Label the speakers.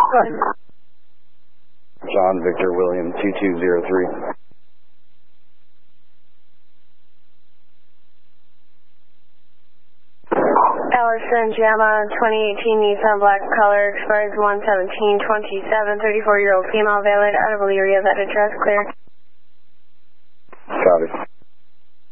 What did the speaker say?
Speaker 1: John Victor William 2203.
Speaker 2: Allison Gemma, 2018 Nissan black color, expires 1/17/27, 34-year-old female, valid, out of Elyria, that address clear.
Speaker 1: Copy.